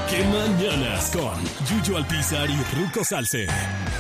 ¡Qué mañanas con Yuyo Alpizar y Ruco Salce!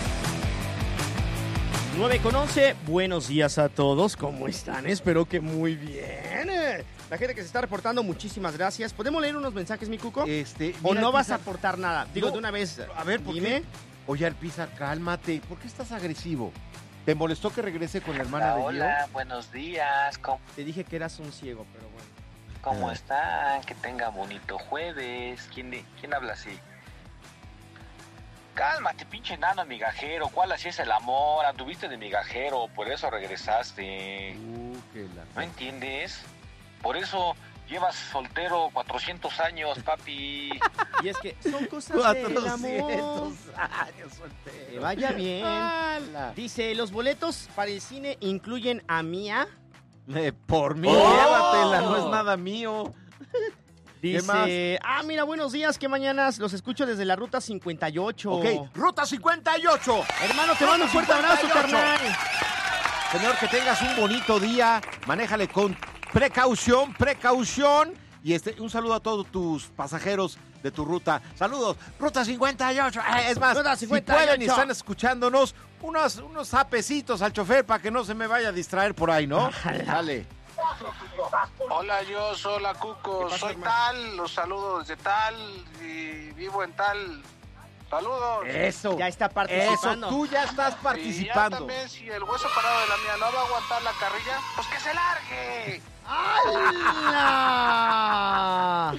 9:11, buenos días a todos, ¿cómo están? Espero que muy bien. La gente que se está reportando, muchísimas gracias. ¿Podemos leer unos mensajes, mi Cuco? ¿O no vas a aportar nada? Digo, no, de una vez, a ver, ¿por dime. qué? Oye, Alpizar, cálmate. ¿Por qué estás agresivo? ¿Te molestó que regrese con la hermana de Gio? Hola, buenos días. Te dije que eras un ciego, pero bueno. ¿Cómo están? Que tengan bonito jueves. ¿Quién habla así? Cálmate, pinche nano migajero. ¿Cuál así es el amor? Anduviste de migajero, por eso regresaste. ¿No entiendes? Por eso llevas soltero 400 años, papi. Y es que son cosas del amor. 400 años soltero. Que vaya bien. ¡Hala! Dice, los boletos para el cine incluyen a Mía. Por mí, ¡Oh! llévatela, no es nada mío. Dice, mira, buenos días, que mañanas los escucho desde la ruta 58. Ok, ruta 58. Hermano, te mando un fuerte abrazo, 58. carnal. Señor, que tengas un bonito día. Manéjale con precaución. Y un saludo a todos tus pasajeros de tu ruta. Saludos, ruta 58. Es más, Ruta si 58. pueden y están escuchándonos, unos zapecitos al chofer para que no se me vaya a distraer por ahí, ¿no? Dale. Hola, hola Cuco, soy hermano? tal, los saludo desde tal y vivo en tal. Saludos. Eso. Ya está Eso, participando. tú ya estás Y ya participando. también, si el hueso parado de la mía no va a aguantar la carrilla, pues que se largue. ¡Hala!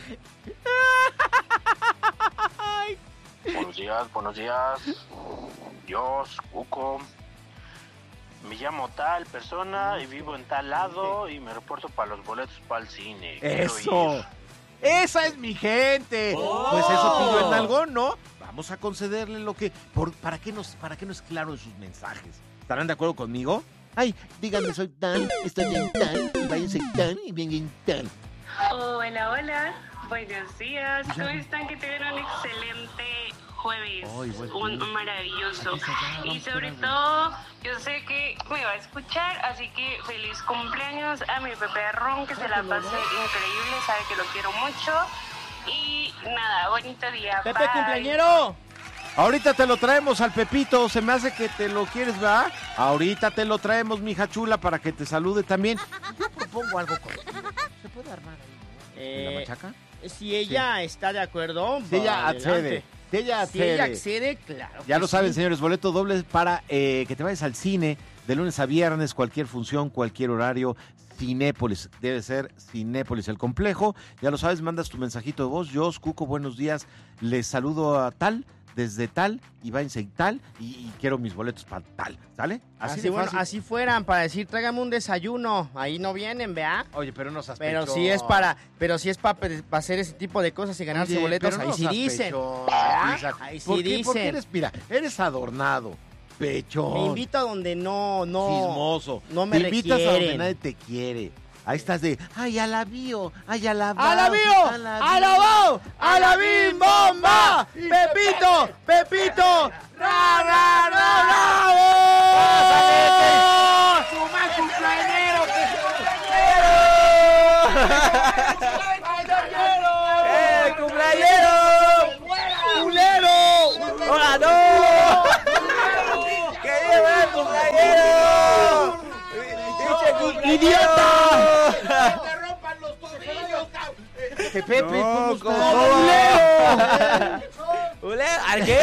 Buenos días. Dios, Cuco. Me llamo tal persona y vivo en tal lado y me reporto para los boletos para el cine. Quiero Eso. ir. Esa es mi gente. Pues eso pidió el nalgón, ¿no? Vamos a concederle lo que... ¿Para qué no es claro en sus mensajes? ¿Estarán de acuerdo conmigo? Ay, díganme, soy tan, estoy en tan, y váyanse tan, y bien en tan. Hola, buenos días. ¿Cómo están? Que tengan un excelente jueves, un maravilloso. Y sobre todo, yo sé que me va a escuchar, así que feliz cumpleaños a mi Pepe Ron, que se la pase increíble, sabe que lo quiero mucho. Y nada, bonito día. ¡Pepe, bye. cumpleañero! Ahorita te lo traemos al Pepito, se me hace que te lo quieres, ¿verdad? Ahorita te lo traemos, mija chula, para que te salude también. Yo propongo algo contigo. ¿Se puede armar ahí, no? ¿En la machaca? Si ella está de acuerdo, Si ella va accede. adelante. Si ella accede, claro. Ya que lo saben, sí. señores, boleto doble para que te vayas al cine de lunes a viernes, cualquier función, cualquier horario. Cinépolis, debe ser Cinépolis el complejo. Ya lo sabes, mandas tu mensajito de voz. Yo, Cuco, buenos días. Les saludo a tal, desde tal, y váyanse tal, y quiero mis boletos para tal, ¿sale? Así, de bueno, fácil. así fueran para decir, tráigame un desayuno. Ahí no vienen, ¿vea? Oye, pero no seas Pero pechón. si es para hacer ese tipo de cosas y ganarse Oye, boletos, pero ahí no sí seas dicen. pechón, ¿verdad? Isaac. Ahí sí ¿Por qué? Porque dicen. eres adornado, pechón. Me invito a donde no chismoso. no me te invitas a donde requieren. nadie te quiere. Ahí estás de, ay, a la bio, ay, a la ¡A la bio! ¡A la bao! ¡A la bim bomba! ¡Pepito! ¡Pepito! ¡Ra, ra, ra, bravo! ¡Suma cumpleañero! ¡Eh, cumpleañero! ¡Culero! ¡Hola, no! ¡Que lleva el cumpleañero! ¡Idiota! ¡Te rompan los tobillos! Pepe, ¿cómo estás? ¡Culero! ¿Al qué?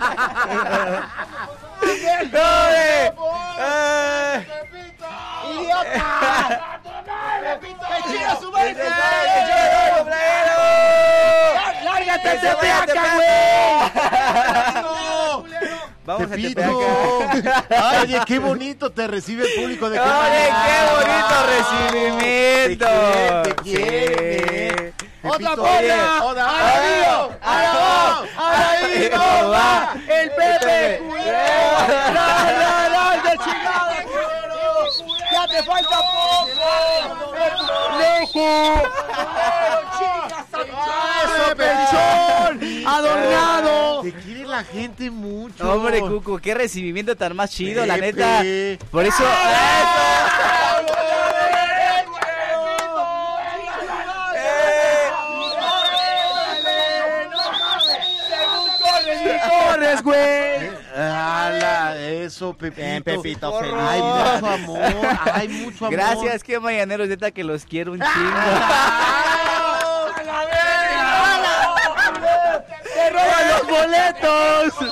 ¡Idiota! ¡Que chinga su madre! ¡Lárgate de Tepeaca, güey! Vamos Pepito. a Tepeaca. Ay, oye, qué bonito te recibe el público de ¡Oye, qué bonito recibimiento! Te quiere. ¡Otra Pepito, porra! oye, ¡Ahí no va! ¡El Pepe! ¡La, de chingada! ¡Ya te falta poco! ¡Loco! ¡Eso, pechón! ¡Adornado! Te quiere la gente mucho. Hombre, Cuco, qué recibimiento tan más chido, la Pepe. neta. Por eso... ayudes, güey! Eso, Pepito. Bien, Pepito, feliz. Hay mucho amor, hay mucho amor. Gracias, que mañaneros, neta que los quiero un chingo. ¡Te roban los boletos!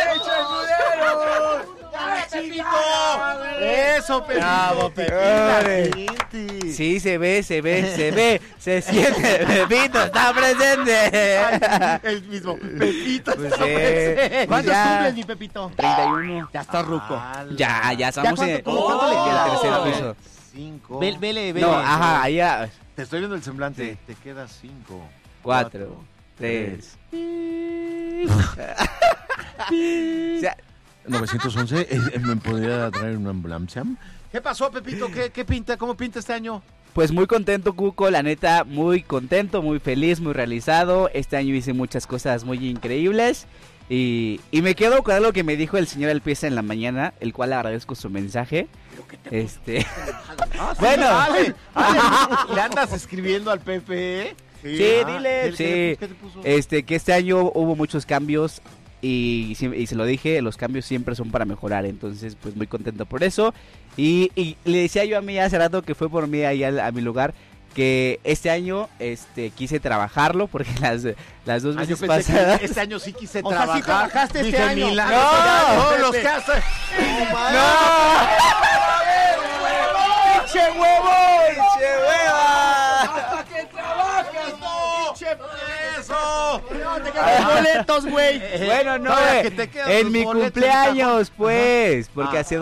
Eso, Pepito. Bravo, Pepito. Sí, se ve, se siente, Pepito está presente. El mismo Pepito. Pues está presente. ¿Cuántos ya. cumples, mi Pepito? 31. Ya estás ruco. Ya estamos en ¿Cuánto le queda? tercer piso. 5. Vele. No, ajá, allá. Te estoy viendo el semblante. Sí. Te queda 5. 4, 3. 911, ¿me podría traer una ambulancia? ¿Qué pasó, Pepito? ¿Qué pinta? ¿Cómo pinta este año? Pues muy contento, Cuco, la neta, muy contento, muy feliz, muy realizado. Este año hice muchas cosas muy increíbles. Y me quedo con algo que me dijo el señor Alpieza en la mañana, el cual agradezco su mensaje. Bueno, ¿le andas escribiendo al Pepe? sí, dile, sí. ¿Qué te puso? Que este año hubo muchos cambios y se lo dije, los cambios siempre son para mejorar, entonces pues muy contento por eso. Y le decía yo a mí hace rato que fue por mí ahí a mi lugar, que este año quise trabajarlo porque las 2 veces pasadas. Este año sí quise O sea, trabajar. sí trabajaste este Dije, año. milagro. ¡No! Todos los casos. ¡Pinche huevo! ¡Che hueva! ¡Hasta que trabajas, no! ¡Pinche ¡Eso! ¡No, te quedan los boletos, güey! Bueno, no, Todavía que te quedan en tus mi boletos cumpleaños, pues, porque hace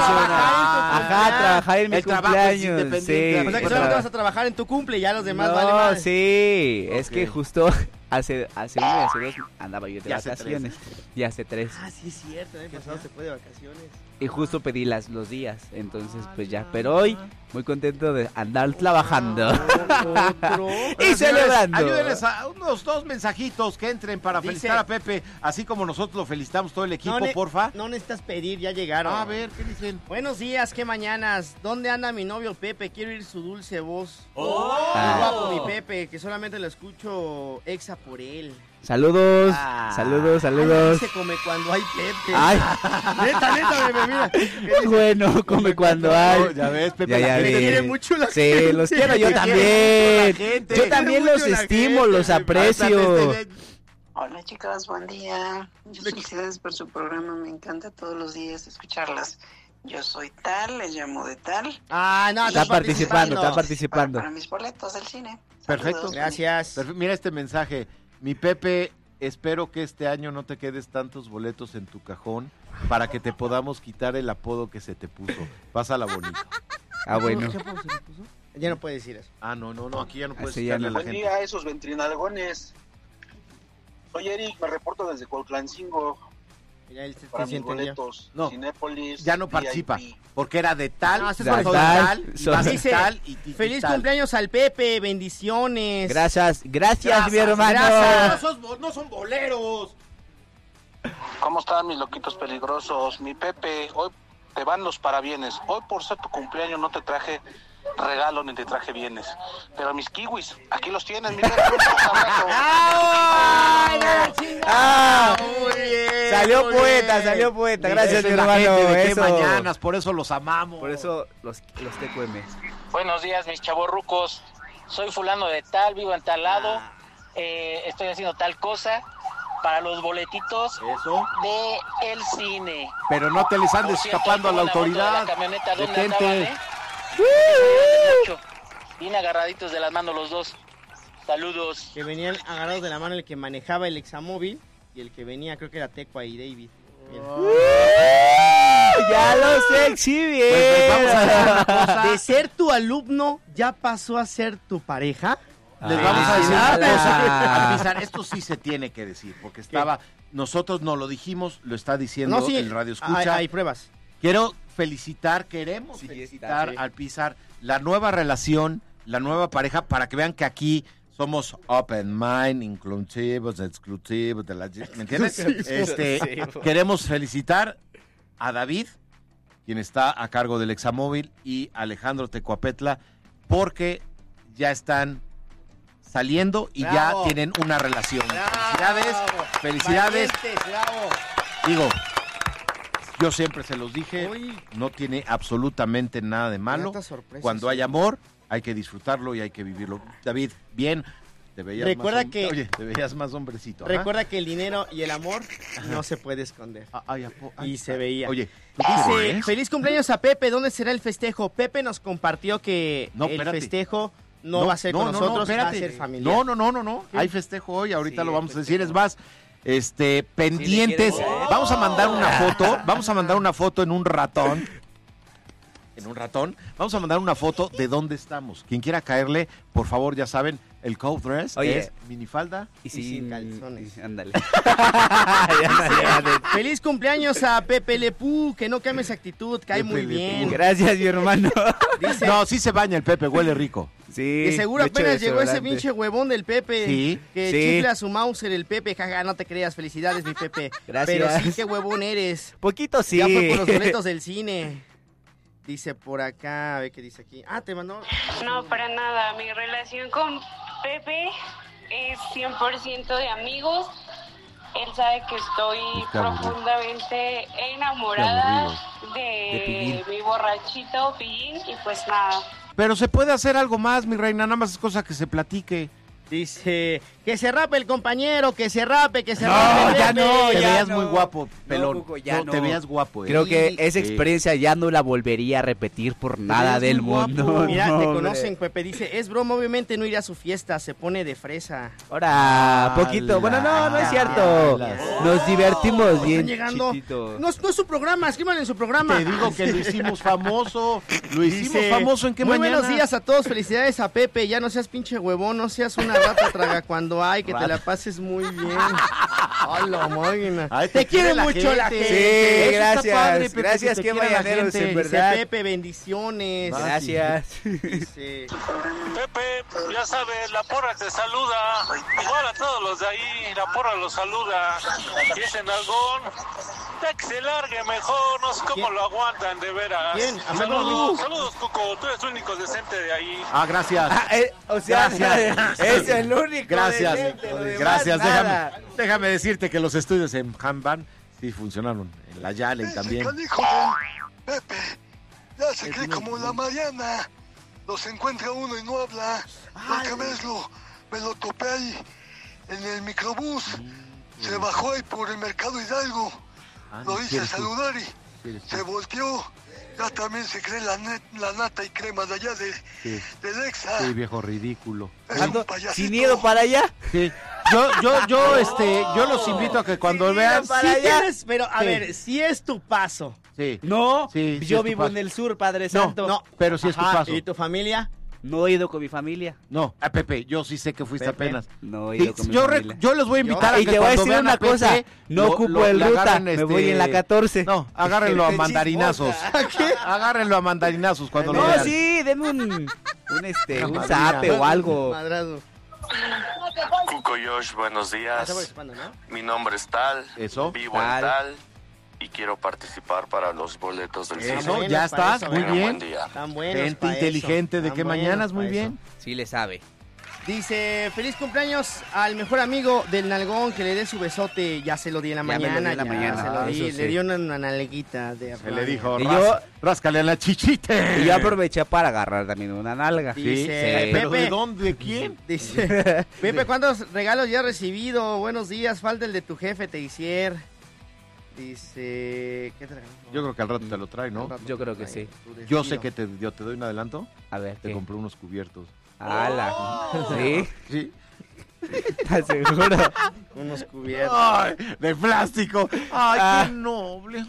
trabajar en mi El trabajo es cumpleaños, independiente. sí. O sea que solamente vas a trabajar en tu cumple y ya los demás No, vale más. sí, es Ok. que justo hace 1 y hace 2 andaba yo de Y hace vacaciones, y hace 3, Ah, sí es cierto, el año pasado se fue de vacaciones. y justo pedí los días, entonces pues ya, pero hoy muy contento de andar trabajando Otro. y celebrando. Ayúdenles a unos 2 mensajitos que entren para Dice- felicitar a Pepe, así como nosotros lo felicitamos todo el equipo, porfa. No necesitas pedir, ya llegaron. A ver, ¿qué dicen? Buenos días, qué mañanas. ¿Dónde anda mi novio Pepe? Quiero oír su dulce voz. Ah. Qué guapo mi Pepe, que solamente lo escucho exa por él. Saludos, Ah. saludos. Ay, se come cuando hay Pepe. Ay, Neta, bebé, mira. bueno, come cuando hay. Ya ves, Pepe, Ya, la ya gente vi. Te quiere mucho la Sí, gente. los quiero yo Te quiere también. mucho la gente. Yo Te también quiere los mucho la estimo, gente, los bebé. aprecio. Hola chicos, buen día. Muchas felicidades por su programa, me encanta todos los días escucharlas. Yo soy Tal, les llamo de Tal. Ah, no, Está estás participando, está Para participando. mis boletos del cine. Perfecto. Saludos. Gracias. Mira este mensaje. Mi Pepe, espero que este año no te quedes tantos boletos en tu cajón para que te podamos quitar el apodo que se te puso. Pásala bonito. Ah, bueno. ¿Qué apodo se le puso? Ya no puede decir eso. Ah, no, aquí ya no puedes Así ya quitarle a no. la Buen gente. día a esos ventrinalgones. Soy Eric, me reporto desde Cuautlancingo Ya él se para mis siente ya. boletos. No, Cinépolis, Ya no VIP. participa, porque era de tal, No, ese es soy para tal, y Sol. vas a Dice, tal, y titi Feliz tal. cumpleaños al Pepe, bendiciones. Gracias, mi hermano. gracias. No son boleros. ¿Cómo están mis loquitos peligrosos? Mi Pepe, hoy te van los parabienes. Hoy por ser tu cumpleaños no te traje regalo ni te traje bienes. Pero mis kiwis, aquí los tienes, mi Pepe. Un abrazo. Ah, Muy bien, salió muy poeta, bien. salió poeta. Sí, Gracias, esa mi es la hermano. gente de Qué Eso. Mañanas, por eso los amamos. Por eso los TQM. Buenos días, mis chavorrucos. Soy fulano de tal, vivo en tal lado. Estoy haciendo tal cosa para los boletitos Eso. de el cine. Pero no te les andes Por cierto, escapando a la ahí con una moto de autoridad. la camioneta, ¿dónde Detente. andaban, mucho. Bien agarraditos de las manos los dos. Saludos. Que venían agarrados de la mano el que manejaba el examóvil y el que venía, creo que era Tecua y David. Bien. Ya los exhibí. Pues, vamos a hacer una cosa. De ser tu alumno, ya pasó a ser tu pareja. Les vamos a decir una ala. cosa. Avisar, esto sí se tiene que decir, porque estaba, nosotros no lo dijimos, lo está diciendo No, sí, el Radio Escucha. hay pruebas. Queremos felicitar está, sí. al Pizar la nueva relación, la nueva pareja, para que vean que aquí somos open mind, inclusivos, exclusivos, ¿me entiendes? Exclusivos. Queremos felicitar a David, quien está a cargo del examóvil, y Alejandro Tecuapetla, porque ya están saliendo y Bravo. ya tienen una relación. Felicidades, felicidades. Valientes, bravo. Digo, yo siempre se los dije, no tiene absolutamente nada de malo. Cuando hay amor, hay que disfrutarlo y hay que vivirlo. David, bien, te veías más hombrecito. Recuerda que el dinero y el amor no se puede esconder. Y se veía. Oye, dice, feliz cumpleaños a Pepe, ¿dónde será el festejo? Pepe nos compartió que el festejo no va a ser con nosotros, va a ser familiar. No. Hay festejo hoy, ahorita lo vamos a decir, es más... pendientes, vamos a mandar una foto en un ratón, vamos a mandar una foto de dónde estamos. Quien quiera caerle, por favor, ya saben, el coat dress es minifalda y sin calzones. Ándale. Feliz cumpleaños a Pepe Lepú, que no cambie esa actitud, cae muy bien. Gracias, mi hermano. Dice, no, sí se baña el Pepe, huele rico. Sí, que seguro apenas llegó ese pinche huevón del Pepe. Sí. Que chifla a su Mauser el Pepe. Jaja, no te creas. Felicidades, mi Pepe. Gracias. Pero sí, qué huevón eres. Poquito sí. Ya fue por los boletos del cine. Dice por acá, a ver qué dice aquí. Ah, te mandó. No, para nada. Mi relación con Pepe es 100% de amigos. Él sabe que estoy profundamente enamorada de mi borrachito Pillín y pues nada. Pero se puede hacer algo más, mi reina, nada más es cosa que se platique. Dice, que se rape el compañero, que se rape. Ya no, te veías muy guapo, pelón. No, Cuco, ya no. Te veías guapo. Creo que esa experiencia ya no la volvería a repetir por nada del mundo. Mira, te conocen, Pepe, dice, es broma, obviamente no irá a su fiesta, se pone de fresa. Ahora, poquito, bueno, no es cierto. Nos divertimos bien, llegando. chiquito. No es su programa, escriban en su programa. Te digo que lo hicimos famoso, ¿en qué muy mañana? Buenos días a todos, felicidades a Pepe, ya no seas pinche huevón, no seas una rata traga cuando hay, que te la pases muy bien. Hola, máquina. Te quiere mucho la gente. Sí, gracias. Padre, Pepe, gracias, qué mañaneros, en verdad. Dice Pepe, bendiciones. Gracias. Dice... Pepe, ya sabes, la porra te saluda. Igual a todos los de ahí, la porra los saluda. Y ese nalgón, ya que se largue mejor, no sé cómo lo aguantan, de veras. ¿Quién? Saludos, Cuco, tú eres el único decente de ahí. Gracias. O sea, gracias. Es el único. Gracias, gracias. Déjame decirte que los estudios en Hanban sí funcionaron. En la Yalen también. Pepe, ya se cree como la Mariana. Los encuentra uno y no habla. Otra vez me lo topé ahí en el microbús. Se bajó ahí por el Mercado Hidalgo. Lo hice saludar y se volteó. Ya también se cree la nata y crema de allá del Exa. Sí, viejo ridículo. ¿Sin miedo para allá? Sí. Yo los invito a que cuando vean... Pero, a ver, si es tu paso. Sí. No, sí, yo vivo en el sur, Padre Santo. No, pero si es tu paso. ¿Y tu familia? No he ido con mi familia. No, Pepe, yo sí sé que fuiste apenas. No he ido con mi familia. Yo les voy a invitar a que y te voy a decir una cosa, no ocupo el ruta, me voy en la 14. No, agárrenlo a mandarinazos. ¿Qué? Agárrenlo a mandarinazos cuando lo vean. No, sí, denme un zape o algo. Madrazo. Cuco Josh, buenos días. Mi nombre es Tal, vivo en Tal y quiero participar para los boletos del cine. Eso, ya estás, muy bien. Tan buenos. Gente inteligente, ¿de qué mañanas? Muy bien. Sí le sabe. Dice, feliz cumpleaños al mejor amigo del nalgón, que le dé su besote. Ya se lo di en la mañana. Se lo di, le dio una nalguita de se le dijo, ráscale a la chichite. Y yo aproveché para agarrar también una nalga. Dice, ¿pero de dónde? ¿De quién? Dice, Pepe, ¿cuántos regalos ya has recibido? Buenos días, falta el de tu jefe, te hiciera. Dice, ¿qué te regaló? Yo creo que al rato te lo trae, ¿no? Yo creo que sí. Yo sé que te doy un adelanto. A ver, te compré unos cubiertos. ¡Hala! ¿Sí? Sí. ¿Estás seguro? Unos cubiertos. Ay, de plástico. Ay, qué noble.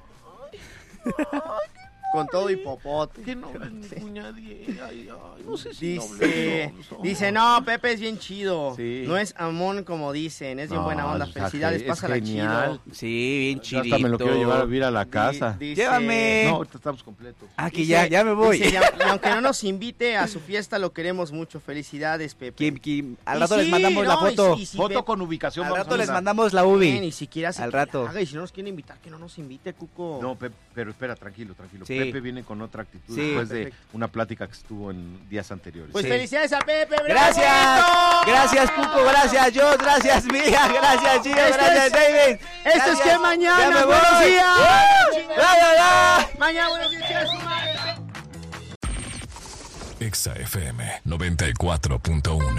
Con todo y popote. Qué noble, mi cuñadía. Ay, no sé si dice, no, Pepe es bien chido. Sí. No es amón como dicen, es bien buena onda. Felicidades, pásala genial. chido. Sí, bien chidito. Hasta me lo quiero llevar a vivir a la casa. Llévame. No, ahorita estamos completos. Aquí ya me voy. Dice, y aunque no nos invite a su fiesta, lo queremos mucho. Felicidades, Pepe. Al rato les mandamos la foto. Foto con ubicación. Al rato les mandamos la ubi. Ni siquiera al rato. Y si no nos quiere invitar, que no nos invite, Cuco. No, pero espera, tranquilo. Sí, Pepe viene con otra actitud después de una plática que estuvo en días anteriores. Pues felicidades a Pepe. Gracias. Gracias, Cuco. Gracias, Josh. Gracias, Mía. Gracias, Gio. Gracias, David. Esto es que mañana. Buenos días. Mañana, buenos días. Exa FM 94.1